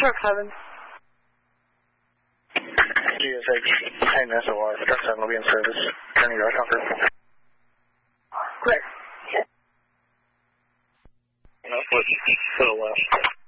Park Heaven. GSH 10 SOR, Truck 7 will be in service. Turning yard, Hunker. Clear. No, to the left.